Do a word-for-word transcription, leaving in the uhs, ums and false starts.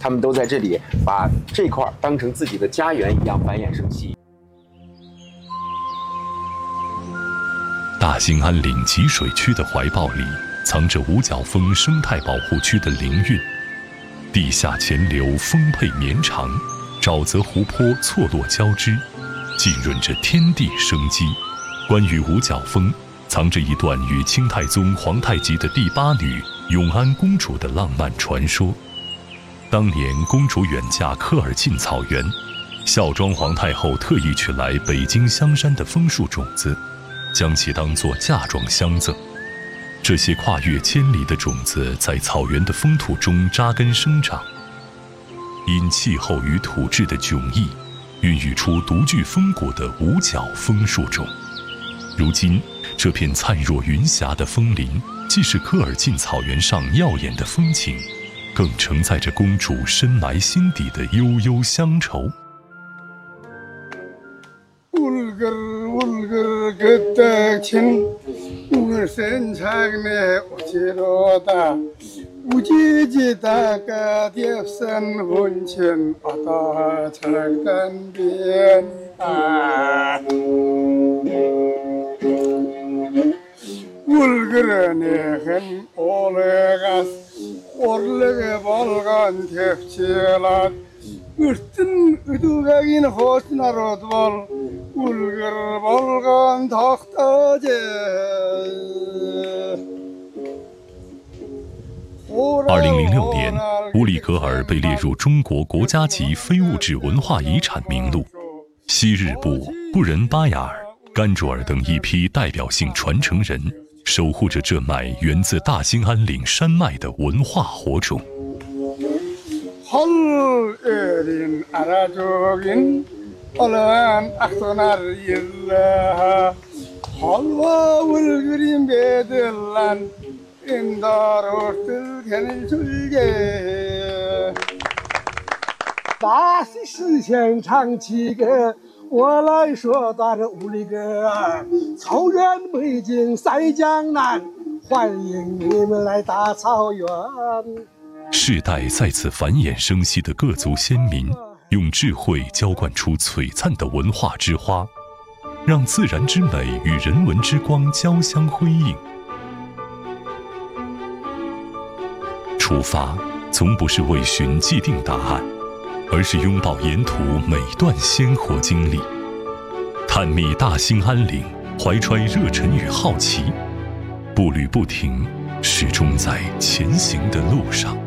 他们都在这里把这块当成自己的家园一样繁衍生息。 大兴安岭集水区的怀抱里，藏着五角峰生态保护区的灵韵。地下潜流丰沛绵长，沼泽湖泊错落交织，浸润着天地生机。关于五角峰，藏着一段与清太宗皇太极的第八女永安公主的浪漫传说。当年公主远嫁科尔沁草原，孝庄皇太后特意取来北京香山的枫树种子，将其当作嫁妆相赠。这些跨越千里的种子在草原的风土中扎根生长，因气候与土质的迥异，孕育出独具风骨的五角枫树种。如今，这片灿若云霞的枫林，既是科尔沁草原上耀眼的风景，更承载着公主深埋心底的悠悠乡愁。 울그러내한 오래가 오르게 벌간 탭질라 으뜬 으두가긴 호스나로도 벌 울그러 벌간 덕터제 二零零六年，乌里格尔被列入中国国家级非物质文化遗产名录。昔日部、布仁巴雅尔、甘卓尔等一批代表性传承人，守护着这脉源自大兴安岭山脉的文化火种。 大西现场几个，我来说到这乌里格尔，草原美景赛江南，欢迎你们来大草原。 世代在此繁衍生息的各族先民，用智慧浇灌出璀璨的文化之花，让自然之美与人文之光交相辉映。出发从不是为寻既定答案，而是拥抱沿途每段鲜活经历，探秘大兴安岭，怀揣热忱与好奇，步履不停，始终在前行的路上。